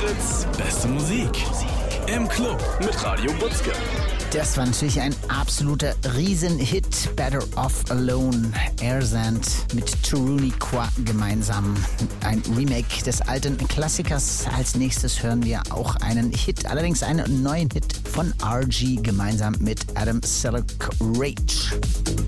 Fritz, beste Musik. Im Club mit Radio Butzke. Das war natürlich ein absoluter Riesenhit. Better Off Alone. Airsand mit Turuniqua gemeinsam. Ein Remake des alten Klassikers. Als nächstes hören wir auch einen Hit, allerdings einen neuen Hit von RG gemeinsam mit Adam Selleck, Rage.